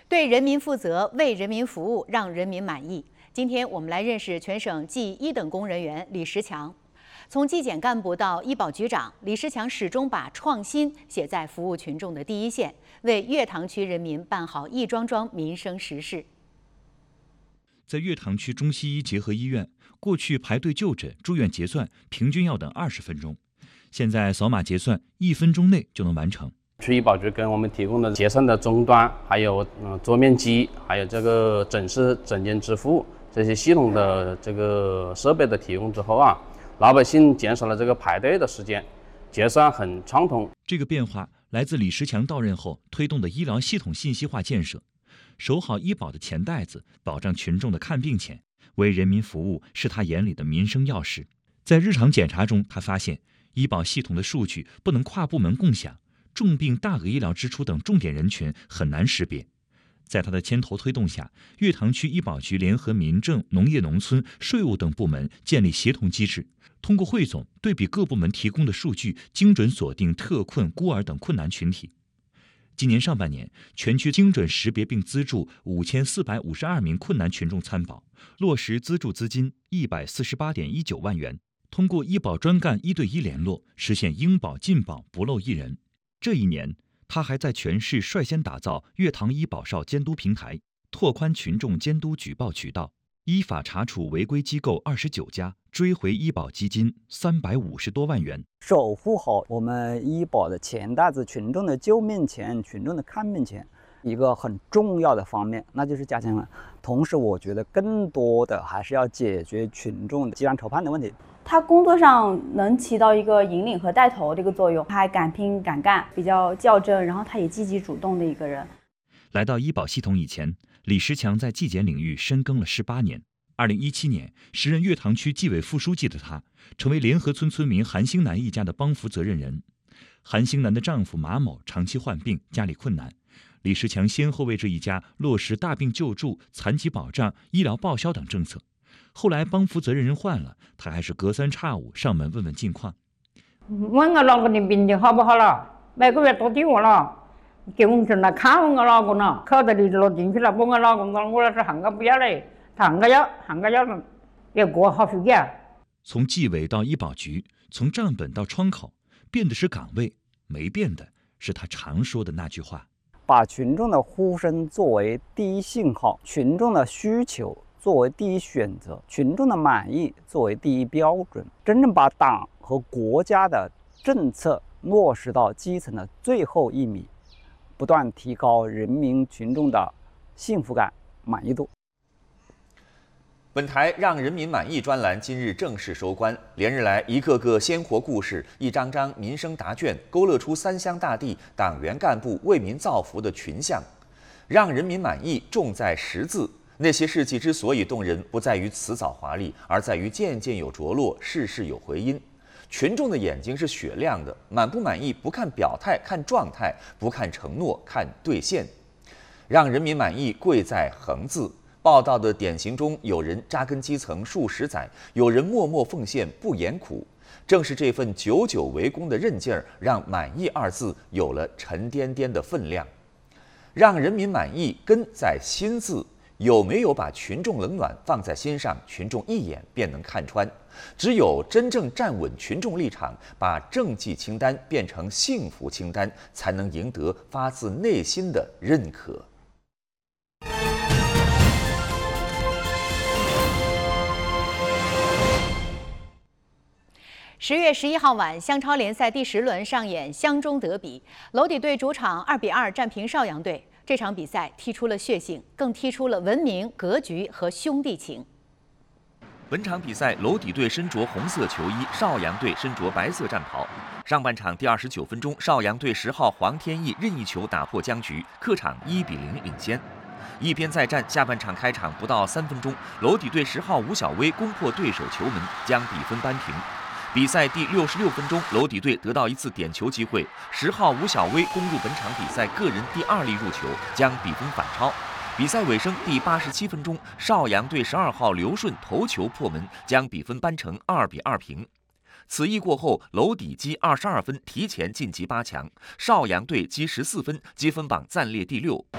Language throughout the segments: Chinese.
对人民负责，为人民服务，让人民满意。今天我们来认识全省技一等公人员李石强。从纪检干部到医保局长，李石强始终把创新写在服务群众的第一线，为月塘区人民办好一桩桩民生实事。 在月塘区中西医结合医院，过去排队就诊、住院结算平均要等20分钟，现在扫码结算1分钟内就能完成。 区医保局跟我们提供的结算的终端，还有桌面机，还有这个诊室诊间支付这些系统的这个设备的提供之后老百姓减少了这个排队的时间，结算很畅通。 这个变化来自李石强到任后推动的医疗系统信息化建设，守好医保的钱袋子，保障群众的看病钱，为人民服务是他眼里的民生要事。在日常检查中，他发现医保系统的数据不能跨部门共享，重病、大额医疗支出等重点人群很难识别。在他的牵头推动下，月塘区医保局联合民政、农业农村、税务等部门建立协同机制，通过汇总对比各部门提供的数据，精准锁定特困、孤儿等困难群体。今年上半年，全区精准识别并资助5452名困难群众参保，落实资助资金148.19万元。通过医保专干1对1联络，实现应保尽保，不漏一人。这一年，他还在全市率先打造月塘医保少监督平台，拓宽群众监督举报渠道，依法查处违规机构29家，追回医保基金350多万元。 守护好我们医保的钱袋子，群众的救命钱，群众的看病钱，一个很重要的方面，那就是加强了。同时，我觉得更多的还是要解决群众的积粮愁盼的问题。 他工作上能起到一个引领和带头这个作用，他还敢拼敢干，比较较真，然后他也积极主动的一个人。 来到医保系统以前，李石强在纪检领域深耕了18年。2017年，时任月塘区纪委副书记的他，成为联合村村民韩兴南一家的帮扶责任人。韩兴南的丈夫马某长期患病，家里困难，李石强先后为这一家落实大病救助、残疾保障、医疗报销等政策。后来帮扶责任人换了，他还是隔三差五上门问问近况。 问我老公的病情好不好了，每个月多给我了，给我们来看我老公了，口袋里落进去了，把我老公说我是喊个不要嘞，他喊个要也过好时间。 从纪委到医保局，从账本到窗口，变的是岗位，没变的是他常说的那句话： 把群众的呼声作为第一信号，群众的需求作为第一选择，群众的满意作为第一标准，真正把党和国家的政策落实到基层的最后1米，不断提高人民群众的幸福感、满意度。 本台让人民满意专栏今日正式收官。连日来，一个个鲜活故事，一张张民生答卷，勾勒出三湘大地党员干部为民造福的群像。让人民满意重在实字。那些事迹之所以动人，不在于辞藻华丽，而在于件件有着落，事事有回音。群众的眼睛是雪亮的，满不满意不看表态，看状态；不看承诺，看兑现。让人民满意贵在恒字。报道的典型中，有人扎根基层数十载，有人默默奉献不言苦。正是这份久久为功的韧劲儿，让满意2字有了沉甸甸的分量。让人民满意根在心字。有没有把群众冷暖放在心上，群众一眼便能看穿。只有真正站稳群众立场，把政绩清单变成幸福清单，才能赢得发自内心的认可。 10月11号晚，湘超联赛第10轮上演湘中德比，娄底队主场2-2战平邵阳队。这场比赛踢出了血性，更踢出了文明、格局和兄弟情。 本场比赛，娄底队身着红色球衣，邵阳队身着白色战袍。上半场第29分钟，邵阳队10号黄天意任意球打破僵局，客场1-0领先。一边再战，下半场开场不到3分钟，娄底队10号吴晓威攻破对手球门，将比分扳平。比赛第66分钟，娄底队得到一次点球机会，10号吴晓威攻入本场比赛个人第2粒入球，将比分反超。比赛尾声第87分钟，邵阳队12号刘顺头球破门，将比分扳成2-2平。此役过后，娄底积22分，提前晋级8强；邵阳队积14分，积分榜暂列第6。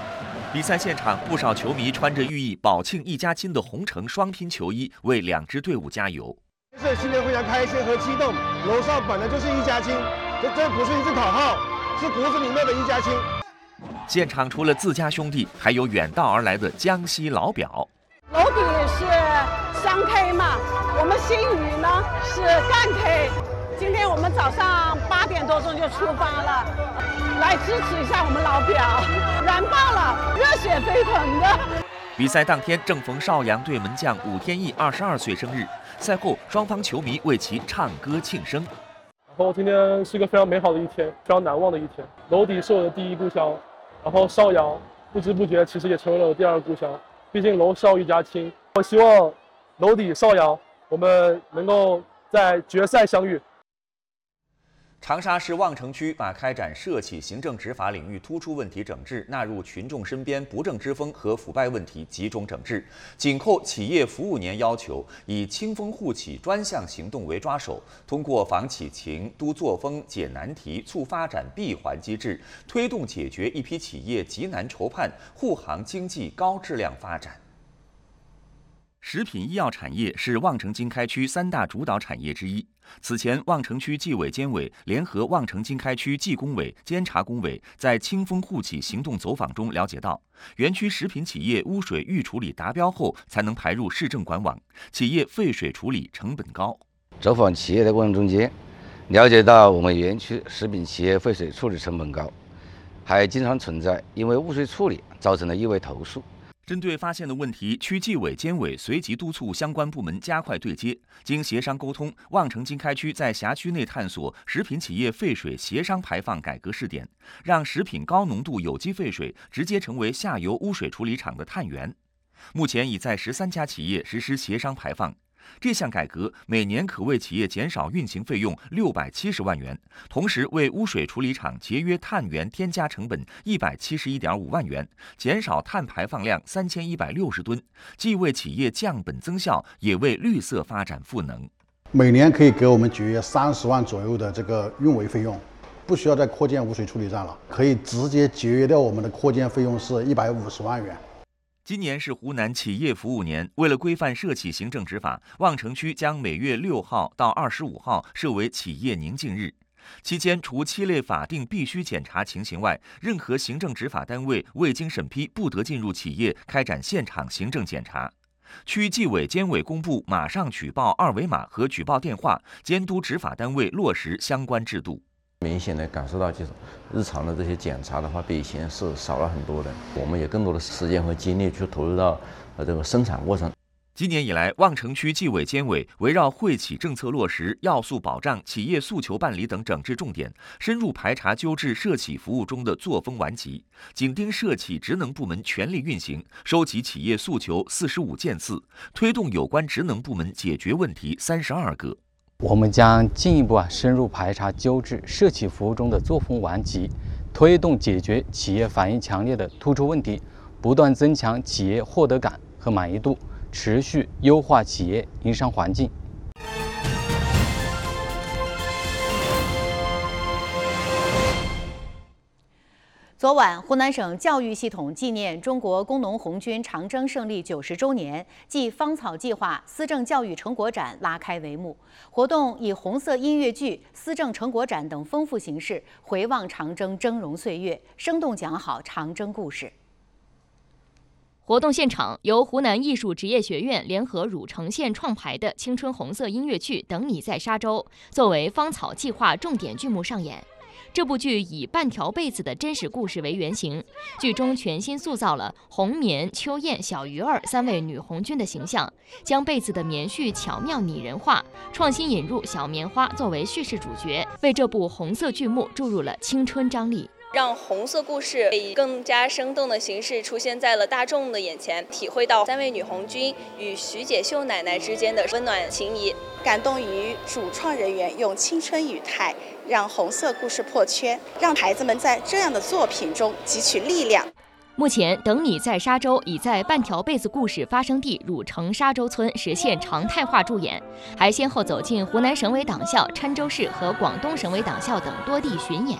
比赛现场，不少球迷穿着寓意保庆一家亲的红橙双拼球衣，为2支队伍加油。 新年非常开心和激动，楼上本来就是一家亲，这不是一句口号，是骨子里面的一家亲。 现场除了自家兄弟，还有远道而来的江西老表。 楼底是湘 K 嘛，我们新余呢是赣 K。今天我们早上8点多钟就出发了，来支持一下我们老表，燃爆了，热血沸腾的。 比赛当天正逢邵阳队门将武天意22岁生日，赛后双方球迷为其唱歌庆生。 然后今天是一个非常美好的一天，非常难忘的一天。楼底是我的第一故乡，然后邵阳不知不觉其实也成为了我第2个故乡。毕竟楼邵一家亲，我希望楼底邵阳我们能够在决赛相遇。 长沙市望城区把开展涉企行政执法领域突出问题整治纳入群众身边不正之风和腐败问题集中整治，紧扣企业服务年要求，以清风护企专项行动为抓手，通过防企情、督作风、解难题、促发展闭环机制，推动解决一批企业急难愁盼，护航经济高质量发展。食品医药产业是望城经开区3大主导产业之一。此前，望城区纪委监委联合望城经开区纪工委、监察工委在清风护企行动走访中了解到，园区食品企业污水预处理达标后才能排入市政管网，企业废水处理成本高。 走访企业的过程中间，了解到我们园区食品企业废水处理成本高，还经常存在因为污水处理造成的异味投诉。 针对发现的问题，区纪委监委随即督促相关部门加快对接。经协商沟通，望城经开区在辖区内探索食品企业废水协商排放改革试点，让食品高浓度有机废水直接成为下游污水处理厂的碳源。目前已在13家企业实施协商排放。这项改革每年可为企业减少运行费用670万元，同时为污水处理厂节约碳源添加成本171.5万元，减少碳排放量3160吨，既为企业降本增效，也为绿色发展赋能。 每年可以给我们节约30万左右的这个运维费用，不需要再扩建污水处理站了，可以直接节约掉我们的扩建费用是150万元。 今年是湖南企业服务年，为了规范涉企行政执法，望城区将每月6号到25号设为企业宁静日。期间，除7类法定必须检查情形外，任何行政执法单位未经审批不得进入企业开展现场行政检查。区纪委监委公布马上举报2维码和举报电话，监督执法单位落实相关制度。 明显的感受到，就是日常的这些检查的话，比以前是少了很多的。我们也更多的时间和精力去投入到这个生产过程。 今年以来，望城区纪委监委围绕惠企政策落实、要素保障、企业诉求办理等整治重点，深入排查纠治涉企服务中的作风顽疾，紧盯涉企职能部门全力运行，收集企业诉求45件次，推动有关职能部门解决问题32个。 我们将进一步深入排查纠治涉企服务中的作风顽疾，推动解决企业反映强烈的突出问题，不断增强企业获得感和满意度，持续优化企业营商环境。 昨晚，湖南省教育系统纪念中国工农红军长征胜利90周年暨芳草计划思政教育成果展拉开帷幕。活动以红色音乐剧、思政成果展等丰富形式，回望长征峥嵘岁月，生动讲好长征故事。 活动现场由湖南艺术职业学院联合汝城县创排的青春红色音乐剧《等你在沙洲》作为芳草计划重点剧目上演。这部剧以半条被子的真实故事为原型，剧中全新塑造了红棉、秋燕、小鱼儿3位女红军的形象，将被子的棉絮巧妙拟人化，创新引入小棉花作为叙事主角，为这部红色剧目注入了青春张力。 让红色故事以更加生动的形式出现在了大众的眼前，体会到3位女红军与徐解秀奶奶之间的温暖情谊， 感动于主创人员用青春语态让红色故事破圈，让孩子们在这样的作品中汲取力量。 目前，等你在沙洲已在半条被子故事发生地汝城沙洲村实现常态化驻演，还先后走进湖南省委党校、郴州市和广东省委党校等多地巡演。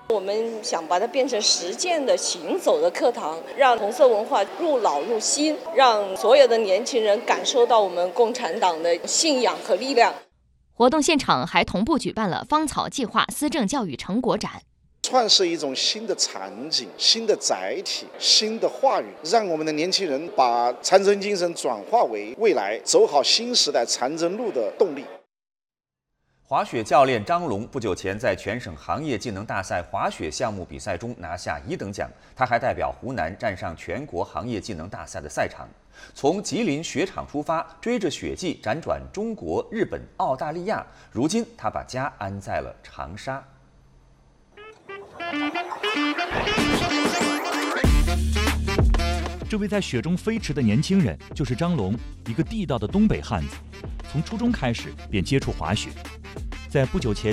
我们想把它变成实践的行走的课堂，让红色文化入脑入心，让所有的年轻人感受到我们共产党的信仰和力量。 活动现场还同步举办了芳草计划思政教育成果展， 创设一种新的场景、新的载体、新的话语，让我们的年轻人把长征精神转化为未来走好新时代长征路的动力。 滑雪教练张龙不久前在全省行业技能大赛滑雪项目比赛中拿下1等奖，他还代表湖南站上全国行业技能大赛的赛场。从吉林雪场出发，追着雪季辗转中国、日本、澳大利亚，如今他把家安在了长沙。 这位在雪中飞驰的年轻人就是张龙，一个地道的东北汉子。从初中开始便接触滑雪，在不久前